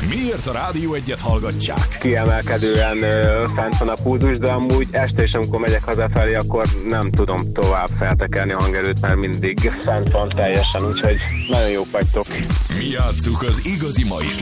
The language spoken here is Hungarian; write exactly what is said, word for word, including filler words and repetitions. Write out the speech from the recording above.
Miért a Rádió Egyet hallgatják? Kiemelkedően ö, fent van a pulzus, de amúgy este is, amikor megyek hazafelé, akkor nem tudom tovább feltekerni a hangerőt, mert mindig fent van teljesen, úgyhogy nagyon jók vagytok. Mi játsszuk az igazi ma is